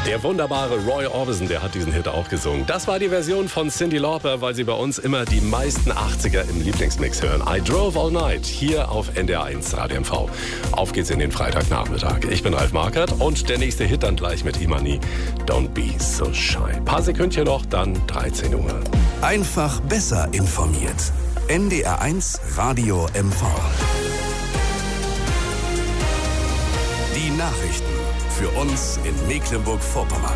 Der wunderbare Roy Orbison, der hat diesen Hit auch gesungen. Das war die Version von Cyndi Lauper, weil Sie bei uns immer die meisten 80er im Lieblingsmix hören. I Drove All Night, hier auf NDR1 Radio MV. Auf geht's in den Freitagnachmittag. Ich bin Ralf Markert und der nächste Hit dann gleich mit Imani. Don't be so shy. Paar Sekündchen noch, dann 13 Uhr. Einfach besser informiert. NDR1 Radio MV. Die Nachrichten für uns in Mecklenburg-Vorpommern.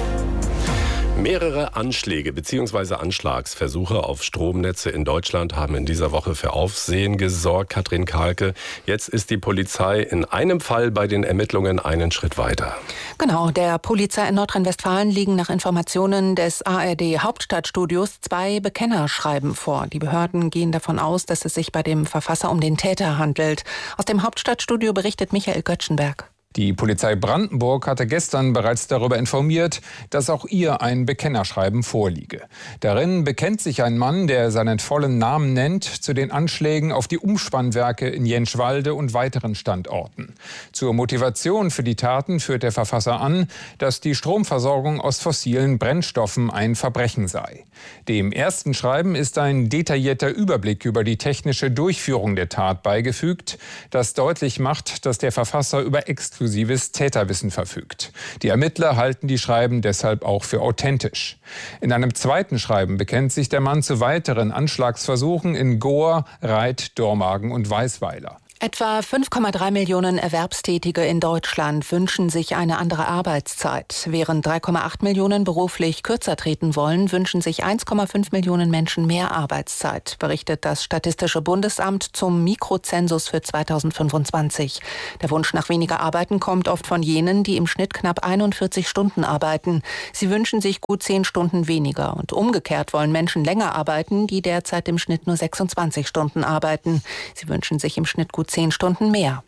Mehrere Anschläge bzw. Anschlagsversuche auf Stromnetze in Deutschland haben in dieser Woche für Aufsehen gesorgt. Katrin Kahlke, jetzt ist die Polizei in einem Fall bei den Ermittlungen einen Schritt weiter. Genau, der Polizei in Nordrhein-Westfalen liegen nach Informationen des ARD Hauptstadtstudios 2 Bekennerschreiben vor. Die Behörden gehen davon aus, dass es sich bei dem Verfasser um den Täter handelt. Aus dem Hauptstadtstudio berichtet Michael Göttschenberg. Die Polizei Brandenburg hatte gestern bereits darüber informiert, dass auch ihr ein Bekennerschreiben vorliege. Darin bekennt sich ein Mann, der seinen vollen Namen nennt, zu den Anschlägen auf die Umspannwerke in Jentschwalde und weiteren Standorten. Zur Motivation für die Taten führt der Verfasser an, dass die Stromversorgung aus fossilen Brennstoffen ein Verbrechen sei. Dem ersten Schreiben ist ein detaillierter Überblick über die technische Durchführung der Tat beigefügt, das deutlich macht, dass der Verfasser über exklusives Täterwissen verfügt. Die Ermittler halten die Schreiben deshalb auch für authentisch. In einem zweiten Schreiben bekennt sich der Mann zu weiteren Anschlagsversuchen in Gohr, Reit, Dormagen und Weißweiler. Etwa 5,3 Millionen Erwerbstätige in Deutschland wünschen sich eine andere Arbeitszeit. Während 3,8 Millionen beruflich kürzer treten wollen, wünschen sich 1,5 Millionen Menschen mehr Arbeitszeit, berichtet das Statistische Bundesamt zum Mikrozensus für 2025. Der Wunsch nach weniger Arbeiten kommt oft von jenen, die im Schnitt knapp 41 Stunden arbeiten. Sie wünschen sich gut 10 Stunden weniger. Und umgekehrt wollen Menschen länger arbeiten, die derzeit im Schnitt nur 26 Stunden arbeiten. Sie wünschen sich im Schnitt gut 10 Stunden mehr.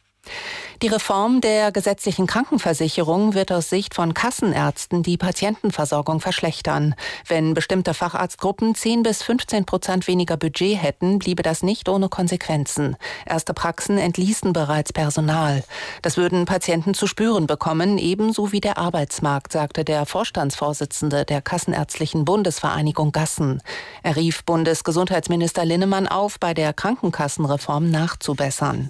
Die Reform der gesetzlichen Krankenversicherung wird aus Sicht von Kassenärzten die Patientenversorgung verschlechtern. Wenn bestimmte Facharztgruppen 10-15% weniger Budget hätten, bliebe das nicht ohne Konsequenzen. Erste Praxen entließen bereits Personal. Das würden Patienten zu spüren bekommen, ebenso wie der Arbeitsmarkt, sagte der Vorstandsvorsitzende der Kassenärztlichen Bundesvereinigung Gassen. Er rief Bundesgesundheitsminister Linnemann auf, bei der Krankenkassenreform nachzubessern.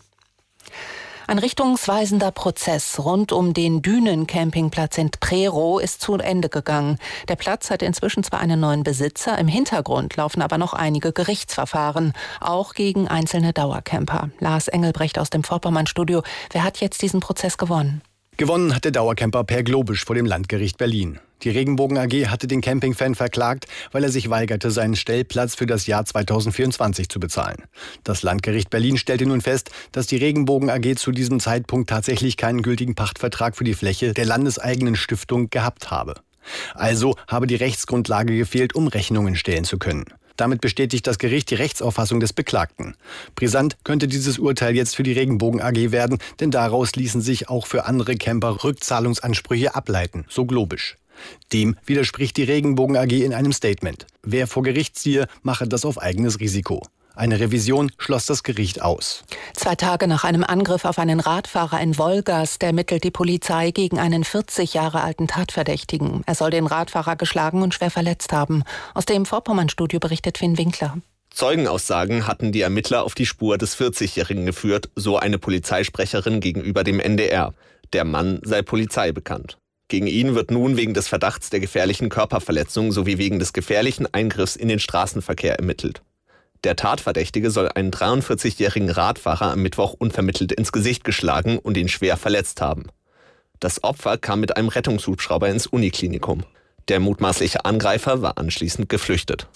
Ein richtungsweisender Prozess rund um den Dünen-Campingplatz in Prerow ist zu Ende gegangen. Der Platz hat inzwischen zwar einen neuen Besitzer, im Hintergrund laufen aber noch einige Gerichtsverfahren, auch gegen einzelne Dauercamper. Lars Engelbrecht aus dem Vorpommern-Studio. Wer hat jetzt diesen Prozess gewonnen? Gewonnen hat der Dauercamper Per Globisch vor dem Landgericht Berlin. Die Regenbogen AG hatte den Campingfan verklagt, weil er sich weigerte, seinen Stellplatz für das Jahr 2024 zu bezahlen. Das Landgericht Berlin stellte nun fest, dass die Regenbogen AG zu diesem Zeitpunkt tatsächlich keinen gültigen Pachtvertrag für die Fläche der landeseigenen Stiftung gehabt habe. Also habe die Rechtsgrundlage gefehlt, um Rechnungen stellen zu können. Damit bestätigt das Gericht die Rechtsauffassung des Beklagten. Brisant könnte dieses Urteil jetzt für die Regenbogen AG werden, denn daraus ließen sich auch für andere Camper Rückzahlungsansprüche ableiten, so Globisch. Dem widerspricht die Regenbogen AG in einem Statement. Wer vor Gericht ziehe, mache das auf eigenes Risiko. Eine Revision schloss das Gericht aus. 2 Tage nach einem Angriff auf einen Radfahrer in Wolgast ermittelt die Polizei gegen einen 40 Jahre alten Tatverdächtigen. Er soll den Radfahrer geschlagen und schwer verletzt haben. Aus dem Vorpommern-Studio berichtet Finn Winkler. Zeugenaussagen hatten die Ermittler auf die Spur des 40-Jährigen geführt, so eine Polizeisprecherin gegenüber dem NDR. Der Mann sei Polizei bekannt. Gegen ihn wird nun wegen des Verdachts der gefährlichen Körperverletzung sowie wegen des gefährlichen Eingriffs in den Straßenverkehr ermittelt. Der Tatverdächtige soll einen 43-jährigen Radfahrer am Mittwoch unvermittelt ins Gesicht geschlagen und ihn schwer verletzt haben. Das Opfer kam mit einem Rettungshubschrauber ins Uniklinikum. Der mutmaßliche Angreifer war anschließend geflüchtet.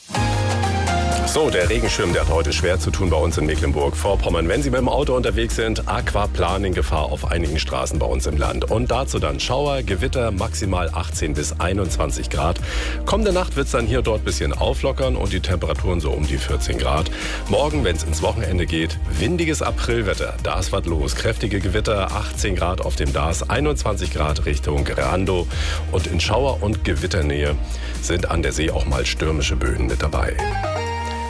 So, der Regenschirm, der hat heute schwer zu tun bei uns in Mecklenburg-Vorpommern. Wenn Sie mit dem Auto unterwegs sind, Aquaplaning-Gefahr auf einigen Straßen bei uns im Land. Und dazu dann Schauer, Gewitter, maximal 18 bis 21 Grad. Kommende Nacht wird es dann hier und dort ein bisschen auflockern und die Temperaturen so um die 14 Grad. Morgen, wenn es ins Wochenende geht, windiges Aprilwetter. Da ist was los. Kräftige Gewitter, 18 Grad auf dem Dars, 21 Grad Richtung Rando. Und in Schauer- und Gewitternähe sind an der See auch mal stürmische Böen mit dabei.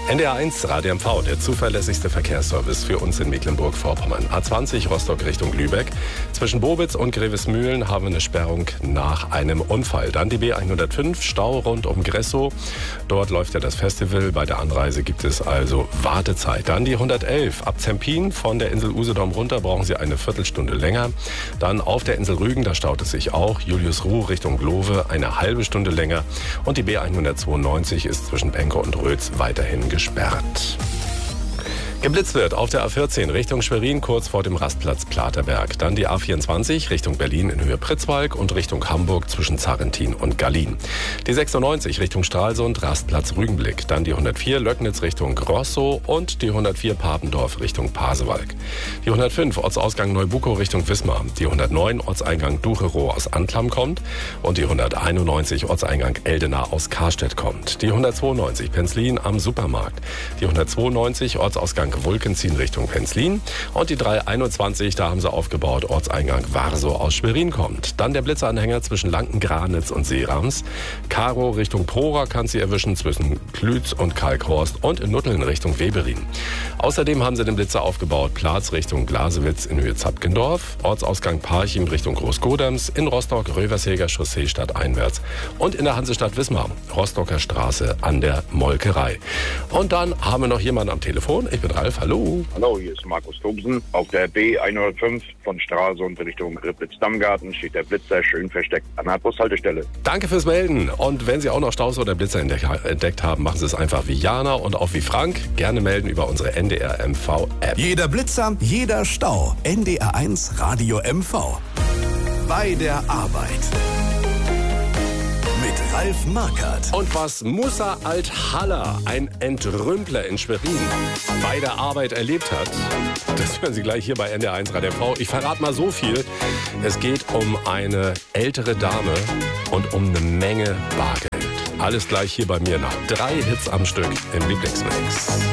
NDR 1 Radio MV, der zuverlässigste Verkehrsservice für uns in Mecklenburg-Vorpommern. A20 Rostock Richtung Lübeck. Zwischen Bobitz und Grevesmühlen haben wir eine Sperrung nach einem Unfall. Dann die B105, Stau rund um Gressow. Dort läuft ja das Festival. Bei der Anreise gibt es also Wartezeit. Dann die 111 ab Zempin von der Insel Usedom runter brauchen Sie eine Viertelstunde länger. Dann auf der Insel Rügen, da staut es sich auch. Julius-Ruh Richtung Glove eine halbe Stunde länger. Und die B192 ist zwischen Penkow und Rötz weiterhin gesperrt. Geblitzt wird auf der A14 Richtung Schwerin kurz vor dem Rastplatz Platerberg. Dann die A24 Richtung Berlin in Höhe Pritzwalk und Richtung Hamburg zwischen Zarrentin und Gallien. Die 96 Richtung Stralsund, Rastplatz Rügenblick. Dann die 104 Löcknitz Richtung Rosso und die 104 Papendorf Richtung Pasewalk. Die 105 Ortsausgang Neubukow Richtung Wismar. Die 109 Ortseingang Ducherow aus Antlam kommt. Und die 191 Ortseingang Eldena aus Karstedt kommt. Die 192 Penzlin am Supermarkt. Die 192 Ortsausgang Wulkenzien Richtung Penzlin. Und die 321, da haben sie aufgebaut, Ortseingang Warsow aus Schwerin kommt. Dann der Blitzeranhänger zwischen Lanken-Granitz und Seerams. Karo Richtung Prora kann sie erwischen zwischen Klütz und Kalkhorst und in Nutteln Richtung Weberin. Außerdem haben sie den Blitzer aufgebaut, Platz Richtung Glasewitz in Höhe Zapkendorf, Ortsausgang Parchim Richtung Großgodems, in Rostock Röversheger Chaussee stadteinwärts und in der Hansestadt Wismar, Rostocker Straße an der Molkerei. Und dann haben wir noch jemanden am Telefon. Ich bin Ralf, hallo. Hallo, hier ist Markus Thomsen. Auf der B105 von Stralsund Richtung Riplitz-Dammgarten steht der Blitzer schön versteckt an der Bushaltestelle. Danke fürs Melden. Und wenn Sie auch noch Staus oder Blitzer entdeckt haben, machen Sie es einfach wie Jana und auch wie Frank. Gerne melden über unsere NDR MV App. Jeder Blitzer, jeder Stau. NDR 1 Radio MV. Bei der Arbeit. Mit Ralf Markert. Und was Musa Alt-Haller, ein Entrümpler in Schwerin, bei der Arbeit erlebt hat, das hören Sie gleich hier bei NDR 1 Radio MV. Ich verrate mal so viel. Es geht um eine ältere Dame und um eine Menge Bargeld. Alles gleich hier bei mir nach 3 Hits am Stück im Lieblingsmix.